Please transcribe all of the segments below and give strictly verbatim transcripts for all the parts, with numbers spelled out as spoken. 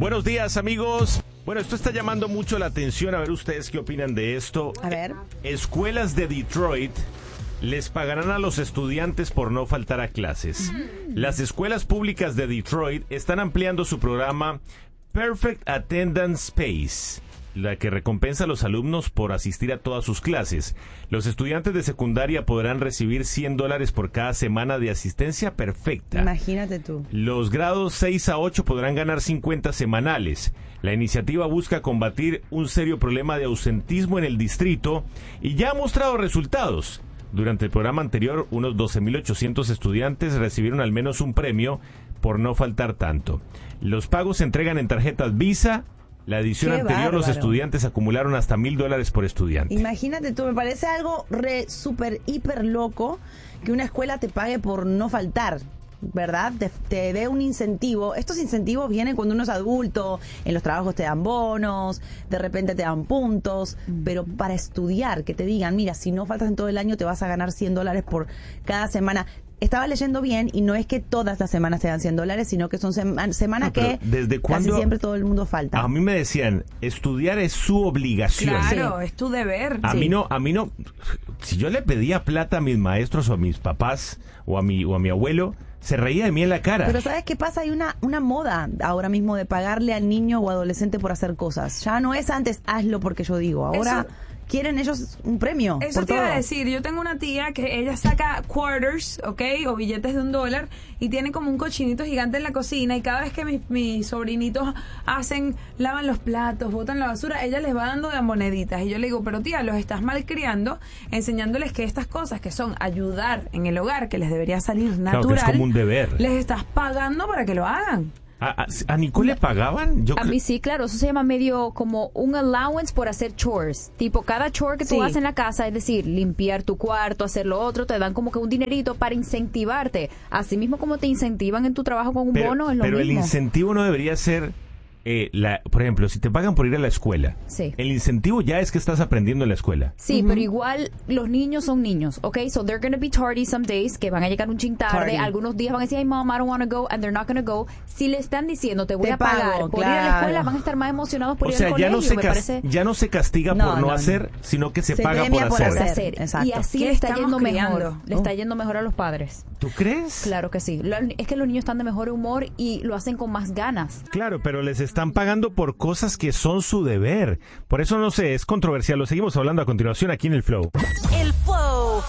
Buenos días, amigos. Bueno, esto está llamando mucho la atención. A ver ustedes qué opinan de esto. A ver. Escuelas de Detroit les pagarán a los estudiantes por no faltar a clases. Mm. Las escuelas públicas de Detroit están ampliando su programa Perfect Attendance Space, la que recompensa a los alumnos por asistir a todas sus clases. Los estudiantes de secundaria podrán recibir cien dólares por cada semana de asistencia perfecta. Imagínate tú. Los grados seis a ocho podrán ganar cincuenta semanales. La iniciativa busca combatir un serio problema de ausentismo en el distrito y ya ha mostrado resultados. Durante el programa anterior, unos doce mil ochocientos estudiantes recibieron al menos un premio por no faltar tanto. Los pagos se entregan en tarjetas Visa. La edición Qué anterior, bárbaro. Los estudiantes acumularon hasta mil dólares por estudiante. Imagínate tú, me parece algo re, súper, hiper loco que una escuela te pague por no faltar, ¿verdad? Te, te dé un incentivo. Estos incentivos vienen cuando uno es adulto, en los trabajos te dan bonos, de repente te dan puntos, pero para estudiar, que te digan, mira, si no faltas en todo el año te vas a ganar cien dólares por cada semana. Estaba leyendo bien y no es que todas las semanas te dan cien dólares, sino que son sema- semanas No, pero que ¿desde casi cuándo? siempre todo el mundo falta. A mí me decían, estudiar es su obligación. Claro, Sí. es tu deber. A Sí. mí no, a mí no. Si yo le pedía plata a mis maestros o a mis papás o a mi o a mi abuelo, se reía de mí en la cara. Pero ¿sabes qué pasa? Hay una, una moda ahora mismo de pagarle al niño o adolescente por hacer cosas. Ya no es antes, hazlo porque yo digo. Ahora Eso- quieren ellos un premio Eso por te iba todo. a decir, yo tengo una tía que ella saca quarters, ¿ok? O billetes de un dólar y tiene como un cochinito gigante en la cocina y cada vez que mis, mis sobrinitos hacen, lavan los platos, botan la basura, ella les va dando de moneditas y yo le digo, pero tía, los estás malcriando, enseñándoles que estas cosas que son ayudar en el hogar, que les debería salir natural, Claro, que es como un deber. les estás pagando para que lo hagan. ¿A, a, a Nicole le pagaban? Yo A cre- mí sí, claro, eso se llama medio como un allowance por hacer chores. Tipo, cada chore que tú Sí. haces en la casa, es decir, limpiar tu cuarto, hacer lo otro, te dan como que un dinerito para incentivarte. Así mismo como te incentivan en tu trabajo con un pero, bono, es lo pero el mismo. incentivo no debería ser, eh, la, por ejemplo, si te pagan por ir a la escuela, Sí. el incentivo ya es que estás aprendiendo en la escuela. Sí, pero igual los niños son niños, ¿ok? So they're going to be tardy some days, que van a llegar un chin tarde. Tardy. Algunos días van a decir, hey, mom, I don't want to go, and they're not going to go. Si le están diciendo, te voy Te a pagar pago, por ir a la claro. escuela, van a estar más emocionados por O ir sea, al ya colegio. no, se me cas- parece ya no se castiga No, por no, no, no. hacer, sino que se, Se paga premia por por hacer. hacer. Exacto. Y así ¿Qué le está estamos yendo mejor. criando? Le está yendo mejor a los padres. ¿Tú crees? Claro que sí. Lo- Es que los niños están de mejor humor y lo hacen con más ganas. Claro, pero les están pagando por cosas que son su deber. Por eso no sé, es controversial. Lo seguimos hablando a continuación aquí en el Flow. El Flow.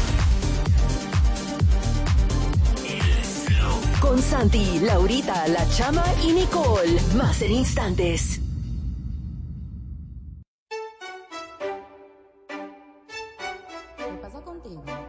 Con Santi, Laurita, La Chama y Nicole. Más en instantes. ¿Qué pasa contigo?